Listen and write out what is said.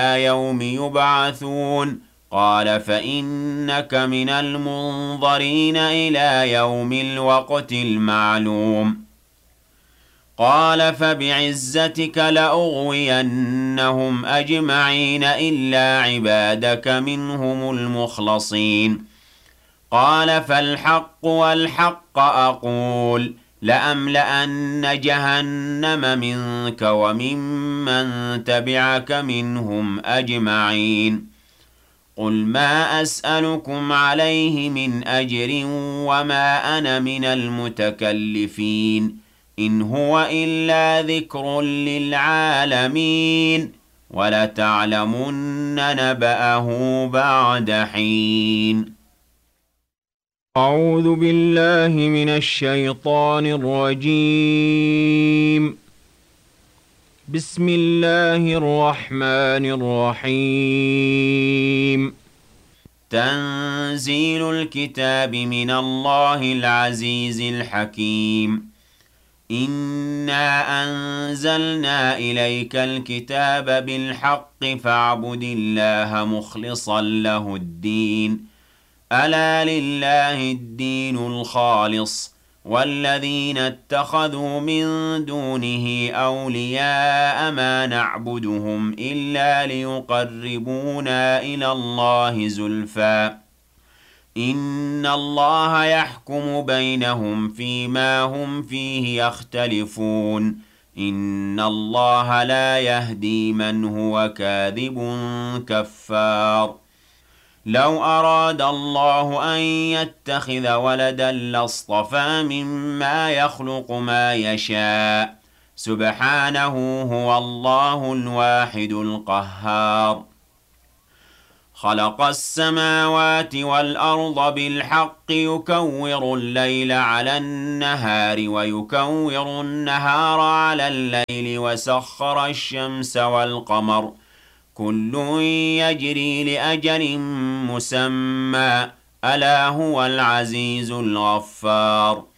يوم يبعثون قال فإنك من المنظرين إلى يوم الوقت المعلوم قال فبعزتك لأغوينهم أجمعين إلا عبادك منهم المخلصين قال فالحق والحق أقول لأملأن جهنم منك وممن تبعك منهم أجمعين قل ما أسألكم عليه من أجر وما أنا من المتكلفين إن هو إلا ذكر للعالمين ولتعلمن نبأه بعد حين أعوذ بالله من الشيطان الرجيم. بسم الله الرحمن الرحيم. تنزيل الكتاب من الله العزيز الحكيم إنا أنزلنا إليك الكتاب بالحق فاعبد الله مخلصا له الدين ألا لله الدين الخالص والذين اتخذوا من دونه أولياء ما نعبدهم إلا ليقربونا إلى الله زلفى إن الله يحكم بينهم فيما هم فيه يختلفون إن الله لا يهدي من هو كاذب كفار لو أراد الله أن يتخذ ولدا لاصطفى مما يخلق ما يشاء سبحانه هو الله الواحد القهار خلق السماوات والأرض بالحق يكور الليل على النهار ويكور النهار على الليل وسخر الشمس والقمر كل يجري لأجل مسمى ألا هو العزيز الغفار